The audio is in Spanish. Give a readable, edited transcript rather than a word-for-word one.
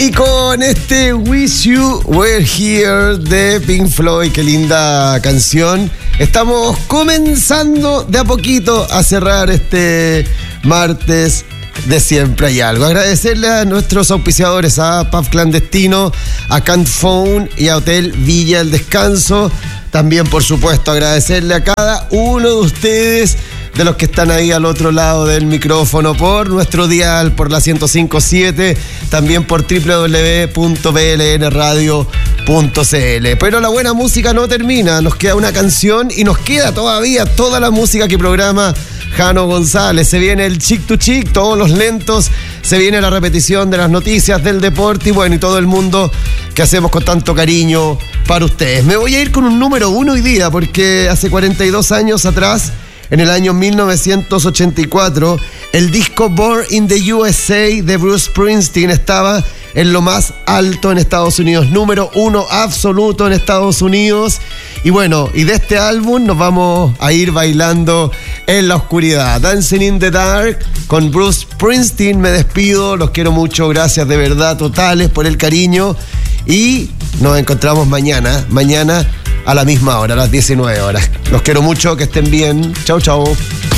Y con este Wish You Were Here de Pink Floyd, qué linda canción, estamos comenzando de a poquito a cerrar este martes de Siempre Hay Algo. Agradecerle a nuestros auspiciadores, a Pub Clandestino, a Can't Phone y a Hotel Villa El Descanso. También, por supuesto, agradecerle a cada uno de ustedes, de los que están ahí al otro lado del micrófono, por nuestro dial, por la 105.7, también por www.blnradio.cl. Pero la buena música no termina, nos queda una canción y nos queda todavía toda la música que programa Jano González. Se viene el Chick to Chick, todos los lentos, se viene la repetición de las noticias del deporte y bueno, y todo el mundo que hacemos con tanto cariño para ustedes. Me voy a ir con un número 1 hoy día, porque hace 42 años atrás, en el año 1984, el disco Born in the USA de Bruce Springsteen estaba en lo más alto en Estados Unidos, número 1 absoluto en Estados Unidos. Y bueno, y de este álbum nos vamos a ir bailando en la oscuridad. Dancing in the Dark con Bruce Springsteen. Me despido, los quiero mucho, gracias de verdad totales por el cariño. Y nos encontramos mañana a la misma hora, a las 19 horas. Los quiero mucho, que estén bien. Chau, chau.